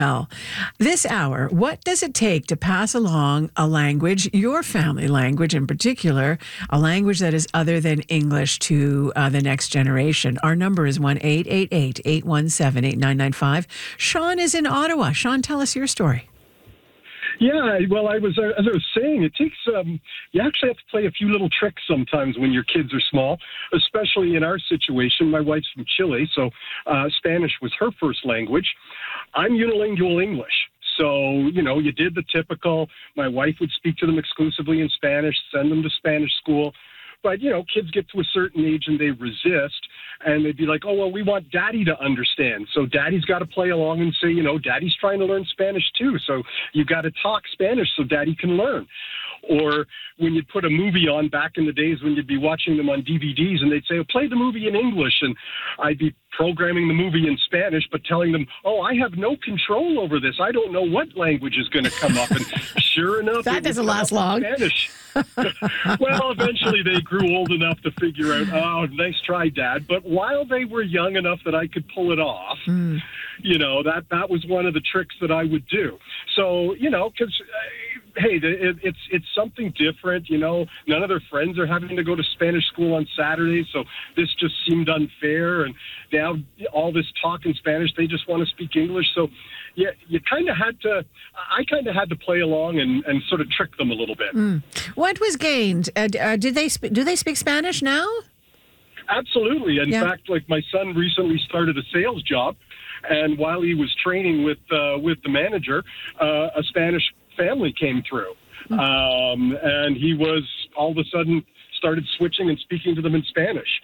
Well, this hour, what does it take to pass along a language, your family language in particular, a language that is other than English to the next generation? Our number is 1-888-817-8995. Sean is in Ottawa. Sean, tell us your story. Yeah, well, as I was saying, it takes, you actually have to play a few little tricks sometimes when your kids are small, especially in our situation. My wife's from Chile, so Spanish was her first language. I'm unilingual English. So, you did the typical, my wife would speak to them exclusively in Spanish, send them to Spanish school. But, kids get to a certain age and they resist, and they'd be like, oh, well, we want daddy to understand. So daddy's got to play along and say, daddy's trying to learn Spanish too. So you got to talk Spanish so daddy can learn. Or when you'd put a movie on back in the days when you'd be watching them on DVDs and they'd say, oh, play the movie in English. And I'd be programming the movie in Spanish, but telling them, oh, I have no control over this. I don't know what language is going to come up. And sure enough, that doesn't last long. Spanish. Well, eventually they grew old enough to figure out, oh, nice try, Dad. But while they were young enough that I could pull it off, that was one of the tricks that I would do. So, because, hey, it's something different. None of their friends are having to go to Spanish school on Saturdays, so this just seemed unfair. And now all this talk in Spanish, they just want to speak English. So, yeah, I kind of had to play along and sort of trick them a little bit. What was gained? Do they speak Spanish now? Absolutely. In fact, like my son recently started a sales job, and while he was training with the manager, a Spanish family came through, and he was all of a sudden started switching and speaking to them in Spanish.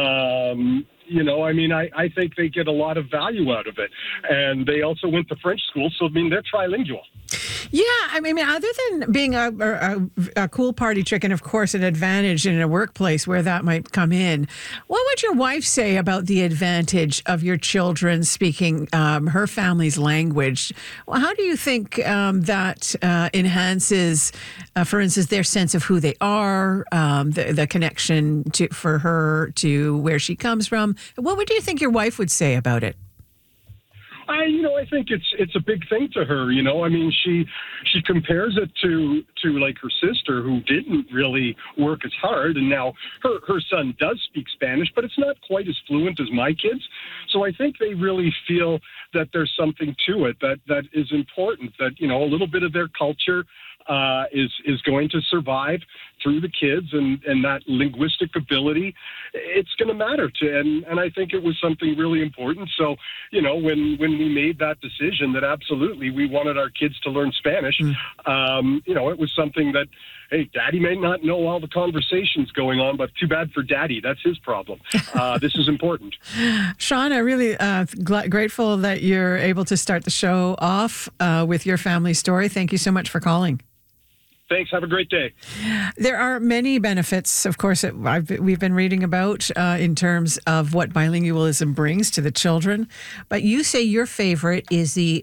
I think they get a lot of value out of it. And they also went to French school, so, they're trilingual. Yeah, other than being a cool party trick and, of course, an advantage in a workplace where that might come in, what would your wife say about the advantage of your children speaking her family's language? Well, how do you think that enhances, for instance, their sense of who they are, the connection for her to where she comes from? What do you think your wife would say about it? I think it's a big thing to her. She compares it to like her sister, who didn't really work as hard, and now her son does speak Spanish, but it's not quite as fluent as my kids. So I think they really feel that there's something to it that is important. That a little bit of their culture is going to survive through the kids, and that linguistic ability, it's going to matter to. And I think it was something really important. So, when we made that decision that absolutely we wanted our kids to learn Spanish, it was something that, hey, Daddy may not know all the conversations going on, but too bad for Daddy. That's his problem. This is important. Sean, I'm really grateful that you're able to start the show off with your family story. Thank you so much for calling. Thanks. Have a great day. There are many benefits, of course, we've been reading about in terms of what bilingualism brings to the children. But you say your favorite is the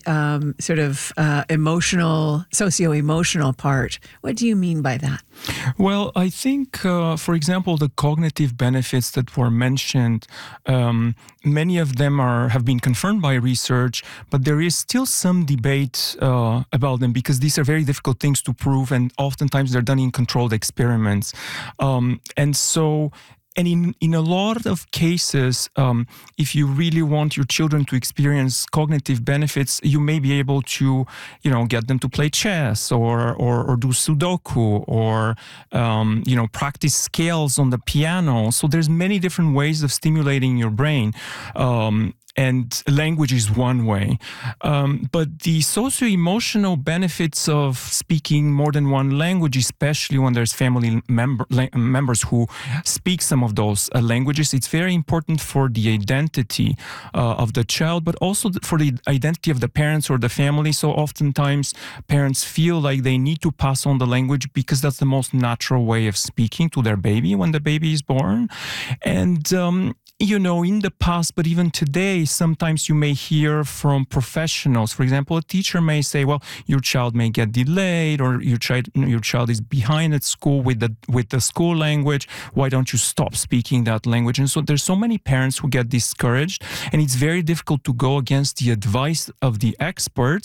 socio-emotional part. What do you mean by that? Well, I think, for example, the cognitive benefits that were mentioned, many of them have been confirmed by research, but there is still some debate about them because these are very difficult things to prove, and oftentimes they're done in controlled experiments. And in a lot of cases, if you really want your children to experience cognitive benefits, you may be able to, get them to play chess or do Sudoku or, practice scales on the piano. So there's many different ways of stimulating your brain. And language is one way. But the socio-emotional benefits of speaking more than one language, especially when there's family members who speak some of those languages, it's very important for the identity of the child, but also for the identity of the parents or the family. So oftentimes parents feel like they need to pass on the language because that's the most natural way of speaking to their baby when the baby is born. And in the past, but even today, sometimes you may hear from professionals. For example, a teacher may say, well, your child may get delayed, or your child is behind at school with the school language. Why don't you stop speaking that language? And so there's so many parents who get discouraged, and it's very difficult to go against the advice of the experts